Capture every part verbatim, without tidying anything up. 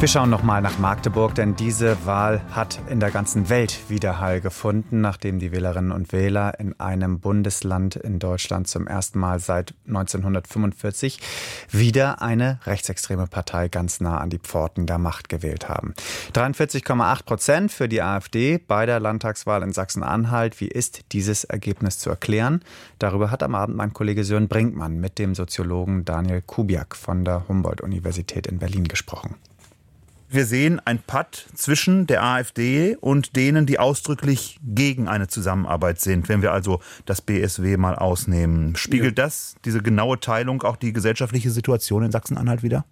Wir schauen nochmal nach Magdeburg, denn diese Wahl hat in der ganzen Welt Widerhall gefunden, nachdem die Wählerinnen und Wähler in einem Bundesland in Deutschland zum ersten Mal seit neunzehnhundertfünfundvierzig wieder eine rechtsextreme Partei ganz nah an die Pforten der Macht gewählt haben. dreiundvierzig Komma acht Prozent für die AfD bei der Landtagswahl in Sachsen-Anhalt. Wie ist dieses Ergebnis zu erklären? Darüber hat am Abend mein Kollege Sören Brinkmann mit dem Soziologen Daniel Kubiak von der Humboldt-Universität in Berlin gesprochen. Wir sehen ein Patt zwischen der AfD und denen, die ausdrücklich gegen eine Zusammenarbeit sind, wenn wir also das B S W mal ausnehmen. Spiegelt das, diese genaue Teilung, auch die gesellschaftliche Situation in Sachsen-Anhalt wider?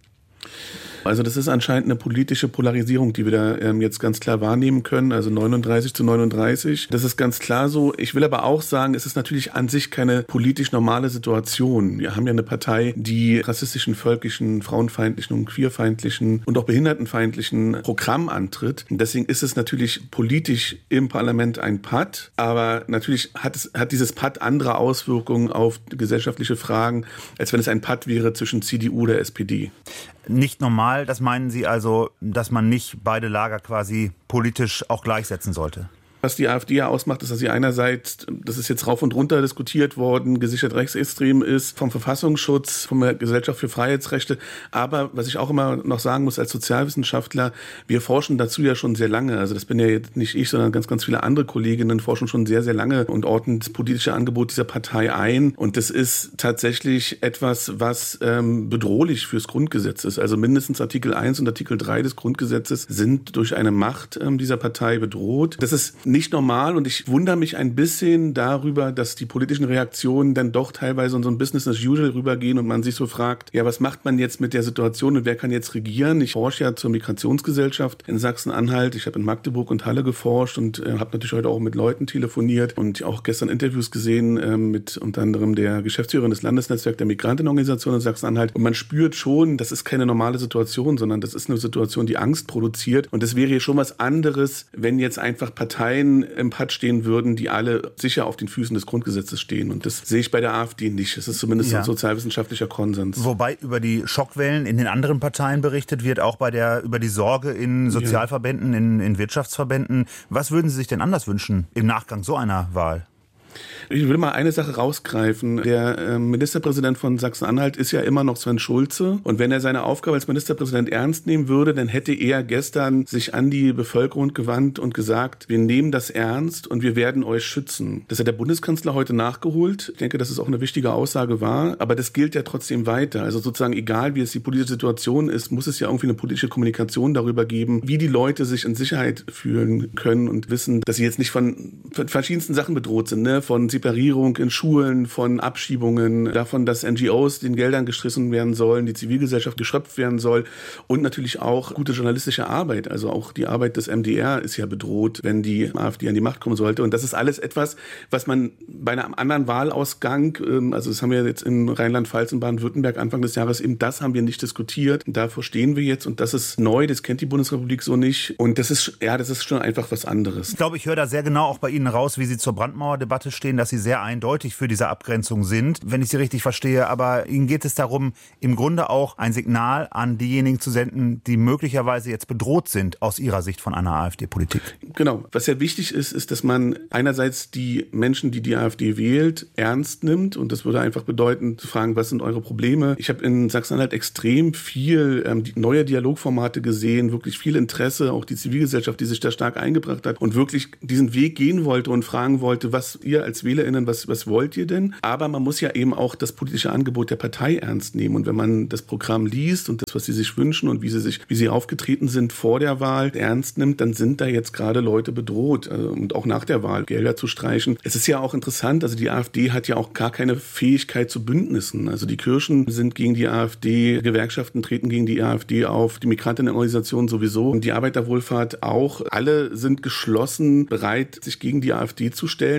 Also das ist anscheinend eine politische Polarisierung, die wir da ähm, jetzt ganz klar wahrnehmen können, also neununddreißig zu neununddreißig. Das ist ganz klar so. Ich will aber auch sagen, es ist natürlich an sich keine politisch normale Situation. Wir haben ja eine Partei, die rassistischen, völkischen, frauenfeindlichen und queerfeindlichen und auch behindertenfeindlichen Programm antritt. Und deswegen ist es natürlich politisch im Parlament ein Patt, aber natürlich hat es, hat dieses Patt andere Auswirkungen auf gesellschaftliche Fragen, als wenn es ein Patt wäre zwischen C D U oder S P D. Nicht normal, das meinen Sie also, dass man nicht beide Lager quasi politisch auch gleichsetzen sollte? Was die AfD ja ausmacht, ist, dass sie einerseits, das ist jetzt rauf und runter diskutiert worden, gesichert rechtsextrem ist, vom Verfassungsschutz, von der Gesellschaft für Freiheitsrechte. Aber was ich auch immer noch sagen muss als Sozialwissenschaftler, wir forschen dazu ja schon sehr lange. Also das bin ja jetzt nicht ich, sondern ganz, ganz viele andere Kolleginnen forschen schon sehr, sehr lange und ordnen das politische Angebot dieser Partei ein. Und das ist tatsächlich etwas, was ähm, bedrohlich fürs Grundgesetz ist. Also mindestens Artikel eins und Artikel drei des Grundgesetzes sind durch eine Macht ähm, dieser Partei bedroht. Das ist nicht normal und ich wundere mich ein bisschen darüber, dass die politischen Reaktionen dann doch teilweise in so ein Business as usual rübergehen und man sich so fragt, ja, was macht man jetzt mit der Situation und wer kann jetzt regieren? Ich forsche ja zur Migrationsgesellschaft in Sachsen-Anhalt. Ich habe in Magdeburg und Halle geforscht und äh, habe natürlich heute auch mit Leuten telefoniert und auch gestern Interviews gesehen äh, mit unter anderem der Geschäftsführerin des Landesnetzwerks der Migrantenorganisation in Sachsen-Anhalt. Und man spürt schon, das ist keine normale Situation, sondern das ist eine Situation, die Angst produziert. Und das wäre hier schon was anderes, wenn jetzt einfach Parteien im Patt stehen würden, die alle sicher auf den Füßen des Grundgesetzes stehen. Und das sehe ich bei der AfD nicht. Das ist zumindest ja ein sozialwissenschaftlicher Konsens. Wobei über die Schockwellen in den anderen Parteien berichtet wird, auch bei der über die Sorge in Sozialverbänden, ja. in, in Wirtschaftsverbänden. Was würden Sie sich denn anders wünschen im Nachgang so einer Wahl? Ich will mal eine Sache rausgreifen. Der äh, Ministerpräsident von Sachsen-Anhalt ist ja immer noch Sven Schulze. Und wenn er seine Aufgabe als Ministerpräsident ernst nehmen würde, dann hätte er gestern sich an die Bevölkerung gewandt und gesagt, wir nehmen das ernst und wir werden euch schützen. Das hat der Bundeskanzler heute nachgeholt. Ich denke, dass es auch eine wichtige Aussage war. Aber das gilt ja trotzdem weiter. Also sozusagen, egal wie es die politische Situation ist, muss es ja irgendwie eine politische Kommunikation darüber geben, wie die Leute sich in Sicherheit fühlen können und wissen, dass sie jetzt nicht von, von verschiedensten Sachen bedroht sind, ne? Von Separierung in Schulen, von Abschiebungen, davon, dass N G Os den Geldern gestrichen werden sollen, die Zivilgesellschaft geschröpft werden soll und natürlich auch gute journalistische Arbeit. Also auch die Arbeit des M D R ist ja bedroht, wenn die AfD an die Macht kommen sollte. Und das ist alles etwas, was man bei einem anderen Wahlausgang, also das haben wir jetzt in Rheinland-Pfalz und Baden-Württemberg Anfang des Jahres, eben das haben wir nicht diskutiert. Davor stehen wir jetzt und das ist neu, das kennt die Bundesrepublik so nicht. Und das ist, ja, das ist schon einfach was anderes. Ich glaube, ich höre da sehr genau auch bei Ihnen raus, wie Sie zur Brandmauerdebatte stehen, dass Sie sehr eindeutig für diese Abgrenzung sind, wenn ich Sie richtig verstehe. Aber Ihnen geht es darum, im Grunde auch ein Signal an diejenigen zu senden, die möglicherweise jetzt bedroht sind aus Ihrer Sicht von einer AfD-Politik. Genau. Was sehr wichtig ist, ist, dass man einerseits die Menschen, die die AfD wählt, ernst nimmt. Und das würde einfach bedeuten, zu fragen, was sind eure Probleme? Ich habe in Sachsen-Anhalt extrem viel ähm, die neue Dialogformate gesehen, wirklich viel Interesse, auch die Zivilgesellschaft, die sich da stark eingebracht hat und wirklich diesen Weg gehen wollte und fragen wollte, was ihr als WählerInnen, was, was wollt ihr denn? Aber man muss ja eben auch das politische Angebot der Partei ernst nehmen. Und wenn man das Programm liest und das, was sie sich wünschen und wie sie sich, wie sie aufgetreten sind vor der Wahl, ernst nimmt, dann sind da jetzt gerade Leute bedroht also, und auch nach der Wahl Gelder zu streichen. Es ist ja auch interessant, also die AfD hat ja auch gar keine Fähigkeit zu Bündnissen. Also die Kirchen sind gegen die AfD, Gewerkschaften treten gegen die AfD auf, die Migrantenorganisationen sowieso und die Arbeiterwohlfahrt auch. Alle sind geschlossen bereit, sich gegen die AfD zu stellen und somit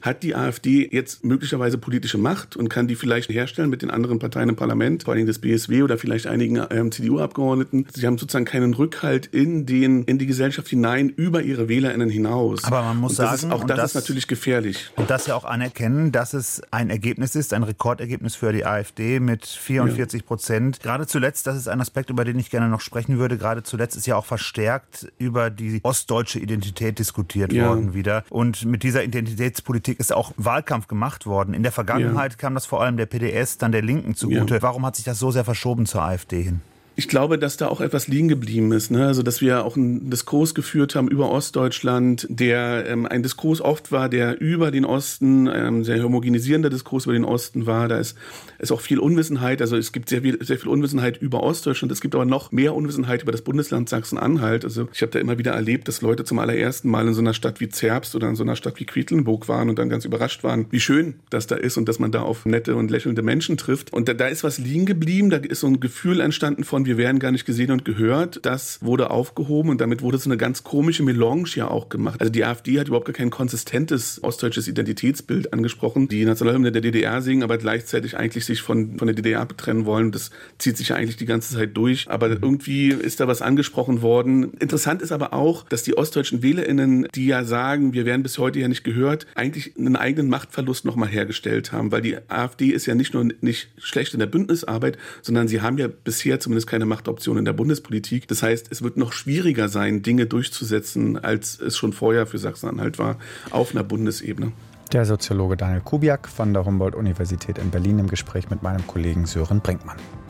hat die AfD jetzt möglicherweise politische Macht und kann die vielleicht herstellen mit den anderen Parteien im Parlament, vor allem des B S W oder vielleicht einigen ähm, C D U-Abgeordneten. Sie haben sozusagen keinen Rückhalt in den in die Gesellschaft hinein, über ihre WählerInnen hinaus. Aber man muss und das sagen, ist, auch das, das ist natürlich gefährlich. Und das ja auch anerkennen, dass es ein Ergebnis ist, ein Rekordergebnis für die AfD mit vierundvierzig Prozent. Ja. Gerade zuletzt, das ist ein Aspekt, über den ich gerne noch sprechen würde, gerade zuletzt ist ja auch verstärkt über die ostdeutsche Identität diskutiert ja. worden wieder. Und mit dieser Identitätspolitik ist auch Wahlkampf gemacht worden. In der Vergangenheit ja. kam das vor allem der P D S, dann der Linken zugute. Ja. Warum hat sich das so sehr verschoben zur AfD hin? Ich glaube, dass da auch etwas liegen geblieben ist, ne? Also, dass wir auch einen Diskurs geführt haben über Ostdeutschland, der ähm, ein Diskurs oft war, der über den Osten, ähm, sehr homogenisierender Diskurs über den Osten war. Da ist, ist auch viel Unwissenheit. Also, es gibt sehr viel, sehr viel Unwissenheit über Ostdeutschland. Es gibt aber noch mehr Unwissenheit über das Bundesland Sachsen-Anhalt. Also, ich habe da immer wieder erlebt, dass Leute zum allerersten Mal in so einer Stadt wie Zerbst oder in so einer Stadt wie Quedlinburg waren und dann ganz überrascht waren, wie schön das da ist und dass man da auf nette und lächelnde Menschen trifft. Und da, da ist was liegen geblieben. Da ist so ein Gefühl entstanden von, wir werden gar nicht gesehen und gehört. Das wurde aufgehoben und damit wurde so eine ganz komische Melange ja auch gemacht. Also die AfD hat überhaupt gar kein konsistentes ostdeutsches Identitätsbild angesprochen, die Nationalhymne der D D R singen, aber gleichzeitig eigentlich sich von, von der D D R abtrennen wollen. Das zieht sich ja eigentlich die ganze Zeit durch. Aber irgendwie ist da was angesprochen worden. Interessant ist aber auch, dass die ostdeutschen WählerInnen, die ja sagen, wir werden bis heute ja nicht gehört, eigentlich einen eigenen Machtverlust nochmal hergestellt haben. Weil die AfD ist ja nicht nur nicht schlecht in der Bündnisarbeit, sondern sie haben ja bisher zumindest keine Machtoption in der Bundespolitik. Das heißt, es wird noch schwieriger sein, Dinge durchzusetzen, als es schon vorher für Sachsen-Anhalt war, auf einer Bundesebene. Der Soziologe Daniel Kubiak von der Humboldt-Universität in Berlin im Gespräch mit meinem Kollegen Sören Brinkmann.